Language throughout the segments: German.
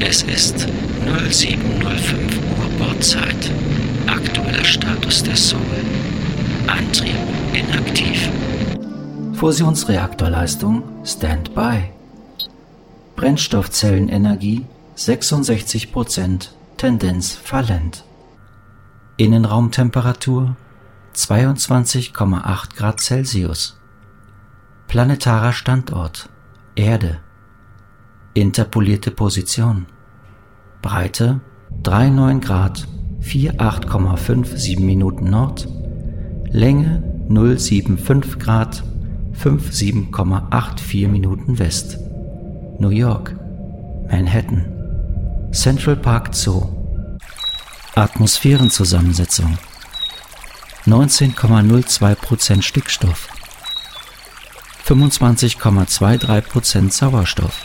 Es ist 07:05 Uhr Bordzeit. Aktueller Status der Soul. Antrieb inaktiv. Fusionsreaktorleistung Standby. Brennstoffzellenenergie 66%, Tendenz fallend. Innenraumtemperatur 22,8 Grad Celsius. Planetarer Standort Erde. Interpolierte Position. Breite 39 Grad 48,57 Minuten Nord. Länge 075 Grad 57,84 Minuten West. New York. Manhattan. Central Park Zoo. Atmosphärenzusammensetzung 19,02% Stickstoff, 25,23% Sauerstoff,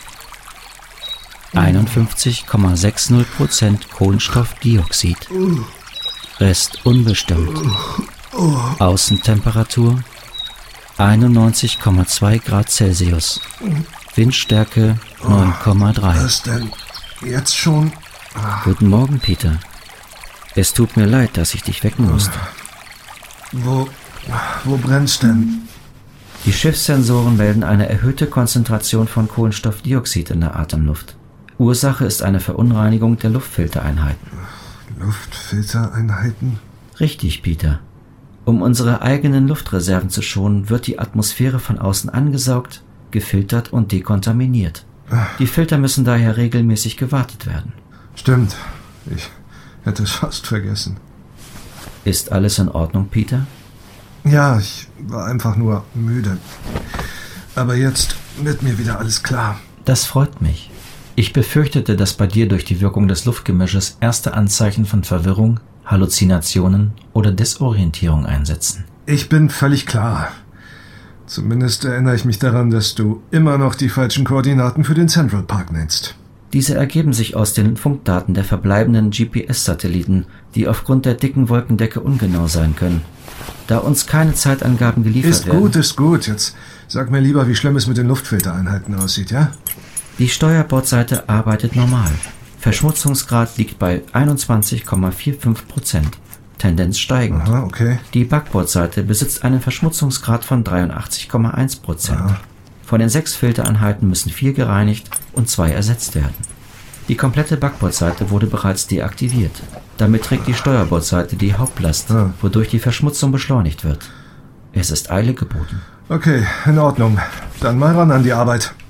51,60% Kohlenstoffdioxid, Rest unbestimmt. Außentemperatur 91,2 Grad Celsius, Windstärke 9,3. Was denn? Jetzt schon? Guten Morgen, Peter. Es tut mir leid, dass ich dich wecken musste. Wo brennt's denn? Die Schiffssensoren melden eine erhöhte Konzentration von Kohlenstoffdioxid in der Atemluft. Ursache ist eine Verunreinigung der Luftfiltereinheiten. Luftfiltereinheiten? Richtig, Peter. Um unsere eigenen Luftreserven zu schonen, wird die Atmosphäre von außen angesaugt, gefiltert und dekontaminiert. Die Filter müssen daher regelmäßig gewartet werden. Stimmt. Ich hätte es fast vergessen. Ist alles in Ordnung, Peter? Ja, ich war einfach nur müde. Aber jetzt wird mir wieder alles klar. Das freut mich. Ich befürchtete, dass bei dir durch die Wirkung des Luftgemisches erste Anzeichen von Verwirrung, Halluzinationen oder Desorientierung einsetzen. Ich bin völlig klar. Zumindest erinnere ich mich daran, dass du immer noch die falschen Koordinaten für den Central Park nennst. Diese ergeben sich aus den Funkdaten der verbleibenden GPS-Satelliten, die aufgrund der dicken Wolkendecke ungenau sein können. Da uns keine Zeitangaben geliefert werden... Ist gut. Jetzt sag mir lieber, wie schlimm es mit den Luftfiltereinheiten aussieht, ja? Die Steuerbordseite arbeitet normal. Verschmutzungsgrad liegt bei 21,45%. Tendenz steigend. Aha, okay. Die Backbordseite besitzt einen Verschmutzungsgrad von 83,1%. Aha. Von den 6 Filtereinheiten müssen 4 gereinigt und 2 ersetzt werden. Die komplette Backbordseite wurde bereits deaktiviert. Damit trägt die Steuerbordseite die Hauptlast, wodurch die Verschmutzung beschleunigt wird. Es ist Eile geboten. Okay, in Ordnung. Dann mal ran an die Arbeit.